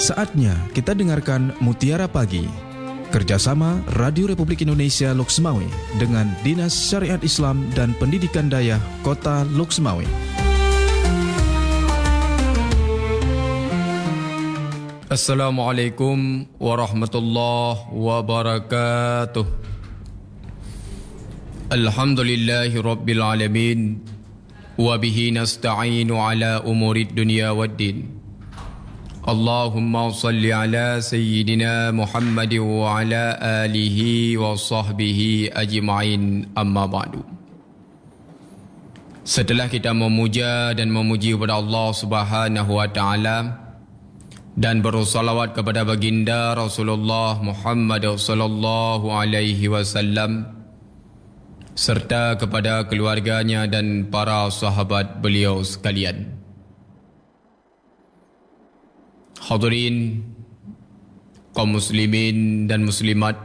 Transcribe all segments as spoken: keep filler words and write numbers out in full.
Saatnya kita dengarkan Mutiara Pagi, kerjasama Radio Republik Indonesia Loksmawe dengan Dinas Syariat Islam dan Pendidikan Dayah Kota Loksmawe. Assalamualaikum warahmatullahi wabarakatuh. Alhamdulillahi rabbil alamin, wa bihi nasta'inu ala umurid dunya waddin. Allahumma salli ala sayyidina Muhammad wa ala alihi wa sahbihi ajma'in, amma ba'du. Setelah kita memuja dan memuji kepada Allah Subhanahu wa taala dan bersalawat kepada baginda Rasulullah Muhammad sallallahu alaihi wasallam serta kepada keluarganya dan para sahabat beliau sekalian. Hadirin kaum muslimin dan muslimat,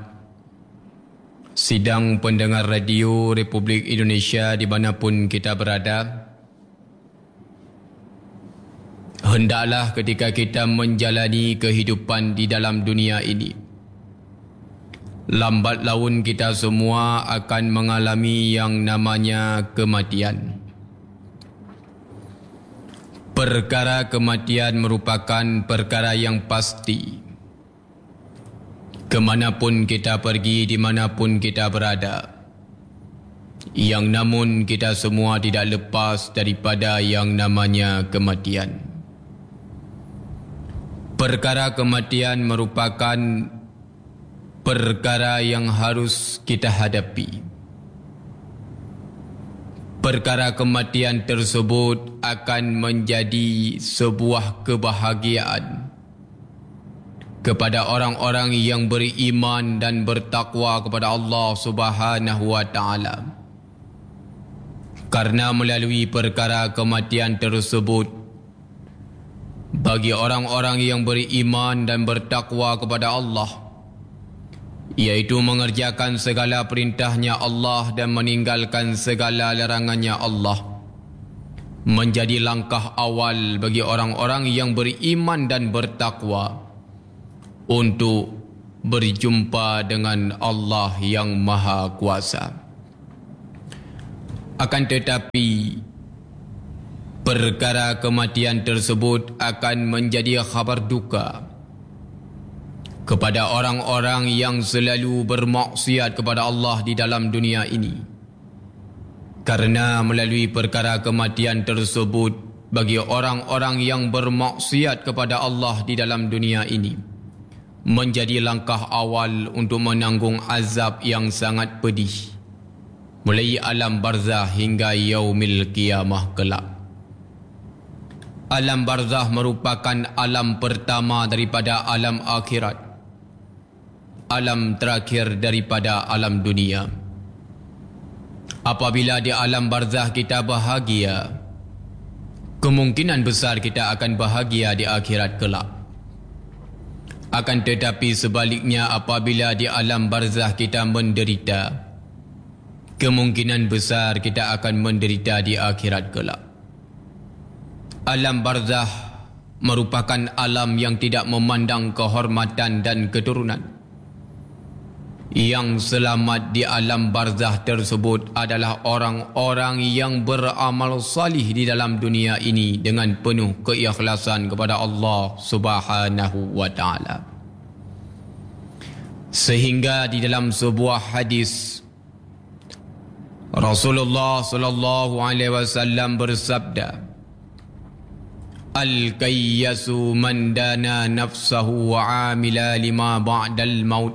sidang pendengar radio Republik Indonesia dimanapun kita berada, hendaklah ketika kita menjalani kehidupan di dalam dunia ini, lambat laun kita semua akan mengalami yang namanya kematian. Perkara kematian merupakan perkara yang pasti. Kemanapun kita pergi, dimanapun kita berada, yang namun kita semua tidak lepas daripada yang namanya kematian. Perkara kematian merupakan perkara yang harus kita hadapi. Perkara kematian tersebut akan menjadi sebuah kebahagiaan kepada orang-orang yang beriman dan bertakwa kepada Allah Subhanahu wa taala. Karena melalui perkara kematian tersebut, bagi orang-orang yang beriman dan bertakwa kepada Allah, yaitu mengerjakan segala perintahnya Allah dan meninggalkan segala larangannya Allah, menjadi langkah awal bagi orang-orang yang beriman dan bertakwa untuk berjumpa dengan Allah yang Maha Kuasa. Akan tetapi, perkara kematian tersebut akan menjadi khabar duka kepada orang-orang yang selalu bermaksiat kepada Allah di dalam dunia ini. Karena melalui perkara kematian tersebut, bagi orang-orang yang bermaksiat kepada Allah di dalam dunia ini, menjadi langkah awal untuk menanggung azab yang sangat pedih, mulai alam barzah hingga yaumil qiyamah kelak. Alam barzah merupakan alam pertama daripada alam akhirat, alam terakhir daripada alam dunia. Apabila di alam barzah kita bahagia, kemungkinan besar kita akan bahagia di akhirat kelak. Akan tetapi sebaliknya, apabila di alam barzah kita menderita, kemungkinan besar kita akan menderita di akhirat kelak. Alam barzah merupakan alam yang tidak memandang kehormatan dan keturunan. Yang selamat di alam barzah tersebut adalah orang-orang yang beramal salih di dalam dunia ini dengan penuh keikhlasan kepada Allah Subhanahu wa taala. Sehingga di dalam sebuah hadis, Rasulullah sallallahu alaihi wasallam bersabda, "Al-kayyasu man dana nafsahu wa amila lima ba'dal maut."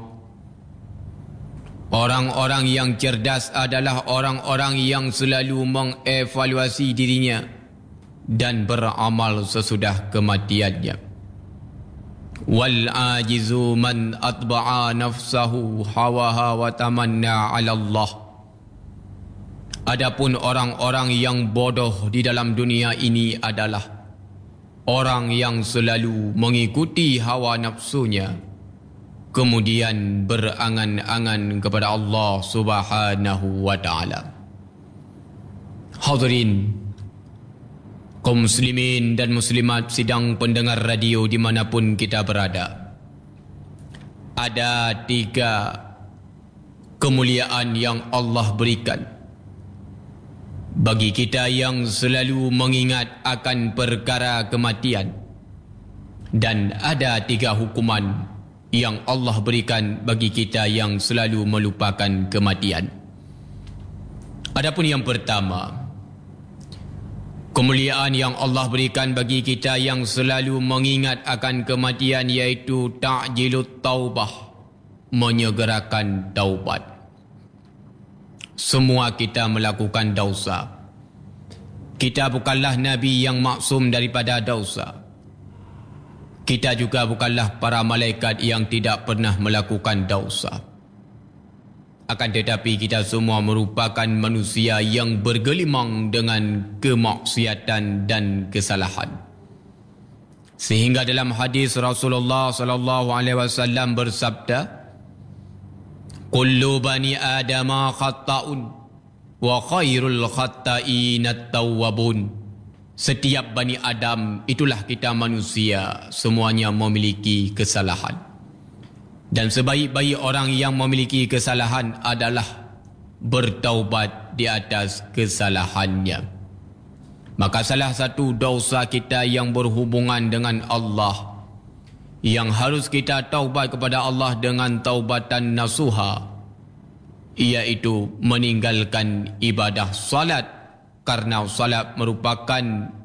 Orang-orang yang cerdas adalah orang-orang yang selalu mengevaluasi dirinya dan beramal sesudah kematiannya. Wal ajizu man atba'a nafsahu hawaha wa tamanna 'ala Allah. Adapun orang-orang yang bodoh di dalam dunia ini adalah orang yang selalu mengikuti hawa nafsunya, kemudian berangan-angan kepada Allah Subhanahu wa taala. Hadirin kaum muslimin dan muslimat sidang pendengar radio dimanapun kita berada. Ada tiga kemuliaan yang Allah berikan bagi kita yang selalu mengingat akan perkara kematian, dan ada tiga hukuman yang Allah berikan bagi kita yang selalu melupakan kematian. Adapun yang pertama, kemuliaan yang Allah berikan bagi kita yang selalu mengingat akan kematian, iaitu ta'jilut taubah, menyegerakan taubat. Semua kita melakukan dosa. Kita bukanlah Nabi yang maksum daripada dosa. Kita juga bukanlah para malaikat yang tidak pernah melakukan dosa. Akan tetapi kita semua merupakan manusia yang bergelimang dengan kemaksiatan dan kesalahan. Sehingga dalam hadis Rasulullah sallallahu alaihi wasallam bersabda, "Kullu bani Adama khata'un wa khairul khata'in at-tawwabun." Setiap bani Adam, itulah kita manusia, semuanya memiliki kesalahan. Dan sebaik-baik orang yang memiliki kesalahan adalah bertaubat di atas kesalahannya. Maka salah satu dosa kita yang berhubungan dengan Allah, yang harus kita taubat kepada Allah dengan taubatan nasuha, iaitu meninggalkan ibadah salat. Karena salat merupakan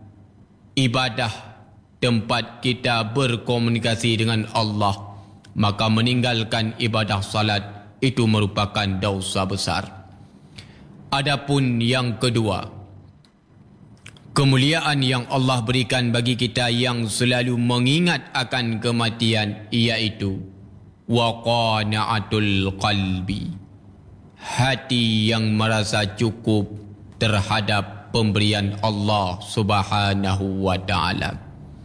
ibadah tempat kita berkomunikasi dengan Allah. Maka meninggalkan ibadah salat itu merupakan dosa besar. Adapun yang kedua, kemuliaan yang Allah berikan bagi kita yang selalu mengingat akan kematian, iaitu waqana'atul qalbi, hati yang merasa cukup terhadap pemberian Allah Subhanahu wa ta'ala.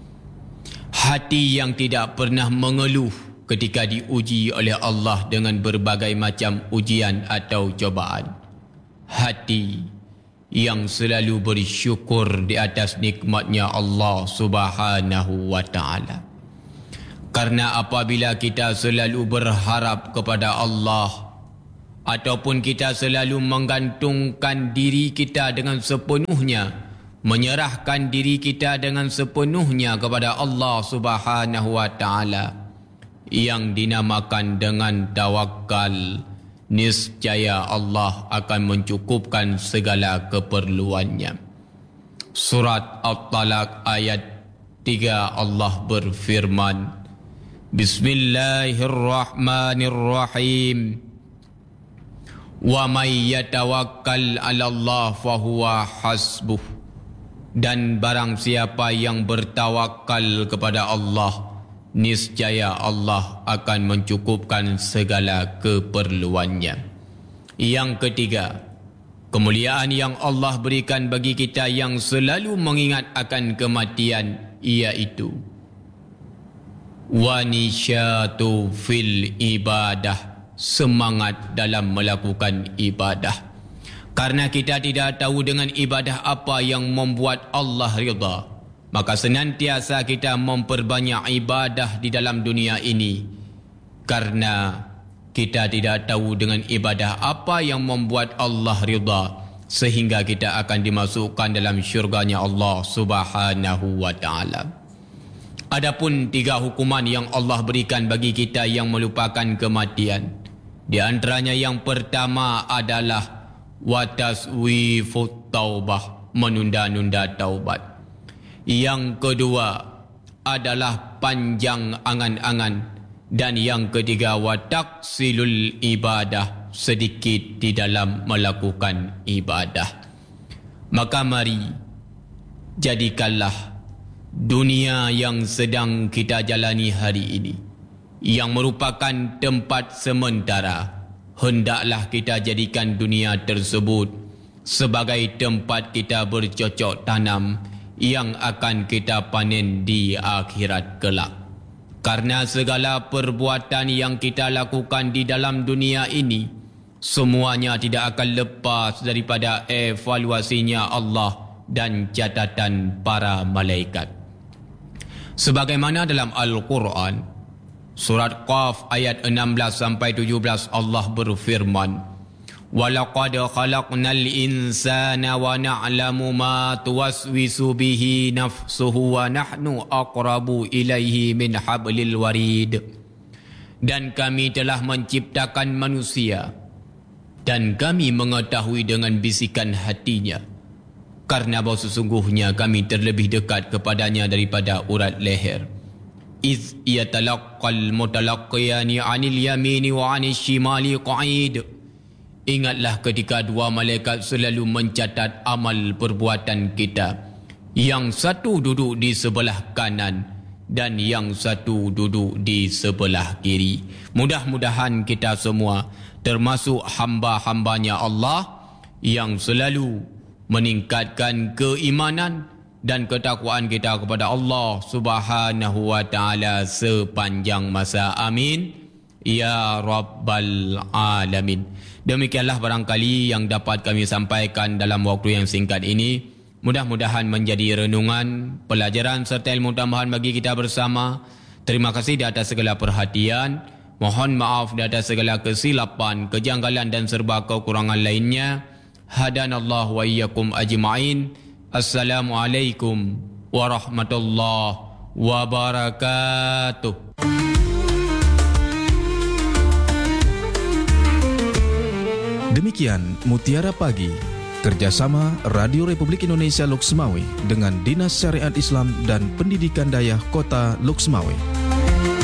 Hati yang tidak pernah mengeluh ketika diuji oleh Allah dengan berbagai macam ujian atau cobaan. Hati yang selalu bersyukur di atas nikmatnya Allah Subhanahu wa ta'ala. Karena apabila kita selalu berharap kepada Allah, ataupun kita selalu menggantungkan diri kita dengan sepenuhnya, menyerahkan diri kita dengan sepenuhnya kepada Allah Subhanahu wa ta'ala, yang dinamakan dengan tawakal, niscaya Allah akan mencukupkan segala keperluannya. Surat At-Talaq ayat tiga, Allah berfirman, Bismillahirrahmanirrahim, wa may yatawakkal 'ala Allah fahuwa hasbuh. Dan barang siapa yang bertawakal kepada Allah, niscaya Allah akan mencukupkan segala keperluannya. Yang ketiga, kemuliaan yang Allah berikan bagi kita yang selalu mengingat akan kematian, iaitu wanisyatu fil ibadah, semangat dalam melakukan ibadah. Karena kita tidak tahu dengan ibadah apa yang membuat Allah ridha, maka senantiasa kita memperbanyak ibadah di dalam dunia ini. Karena kita tidak tahu dengan ibadah apa yang membuat Allah ridha, sehingga kita akan dimasukkan dalam syurganya Allah Subhanahu wa ta'ala. Adapun tiga hukuman yang Allah berikan bagi kita yang melupakan kematian, di antaranya yang pertama adalah wataswifut taubah, menunda-nunda taubat. Yang kedua adalah panjang angan-angan. Dan yang ketiga, wataksilul ibadah, sedikit di dalam melakukan ibadah. Maka mari jadikanlah dunia yang sedang kita jalani hari ini, yang merupakan tempat sementara, hendaklah kita jadikan dunia tersebut sebagai tempat kita bercocok tanam yang akan kita panen di akhirat kelak. Karena segala perbuatan yang kita lakukan di dalam dunia ini, semuanya tidak akan lepas daripada evaluasinya Allah dan catatan para malaikat. Sebagaimana dalam Al-Quran, surat Qaf ayat enam belas sampai tujuh belas, Allah berfirman, وَلَقَدْ خَلَقْنَا الْإِنسَانَ وَنَعْلَمُ مَا تُوَسْوِسُ بِهِ نَفْسُهُ وَنَحْنُ أَقْرَبُ إِلَيْهِ مِنْ حَبْلِ الْوَرِيدِ. Dan kami telah menciptakan manusia, dan kami mengetahui dengan bisikan hatinya, karena bahawa sesungguhnya kami terlebih dekat kepadanya daripada urat leher. إِذْ يَتَلَقَّ الْمُتَلَقِّيَانِ عَنِ الْيَمِينِ وَعَنِ الشِّمَالِ قَعِيدٌ. Ingatlah ketika dua malaikat selalu mencatat amal perbuatan kita. Yang satu duduk di sebelah kanan dan yang satu duduk di sebelah kiri. Mudah-mudahan kita semua termasuk hamba-hambanya Allah yang selalu meningkatkan keimanan dan ketakwaan kita kepada Allah Subhanahu wa taala sepanjang masa. Amin ya rabbal alamin. Demikianlah barangkali yang dapat kami sampaikan dalam waktu yang singkat ini. Mudah-mudahan menjadi renungan, pelajaran serta ilmu tambahan bagi kita bersama. Terima kasih di atas segala perhatian. Mohon maaf di atas segala kesilapan, kejanggalan dan serba kekurangan lainnya. Hadanallahu wa iyyakum ajma'in. Assalamualaikum warahmatullahi wabarakatuh. Demikian Mutiara Pagi, kerjasama Radio Republik Indonesia Loksmawe dengan Dinas Syariat Islam dan Pendidikan Dayah Kota Loksmawe.